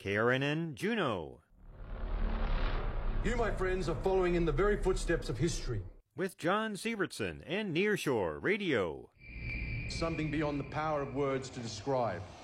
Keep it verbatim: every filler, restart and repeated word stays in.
K R N N Juneau. You, my friends, are following in the very footsteps of history. With John Sievertson and Nearshore Radio. Something beyond the power of words to describe.